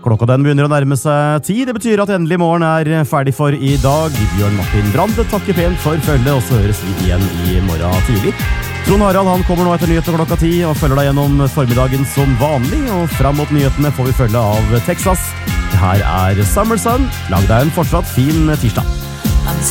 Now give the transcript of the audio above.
Klokka den begynner å nærme seg 10. Det betyr at endelig morgen ferdig for i dag. Bjørn Martin Brande takker pent for følge, og så høres vi igjen i morgen tidlig. Trond Harald han kommer nå etter nyhetene klokka 10 og følger deg gjennom formiddagen som vanlig. Og frem mot nyhetene får vi følge av Texas. Det her Summer Sun. Lag deg en fortsatt fin tirsdag.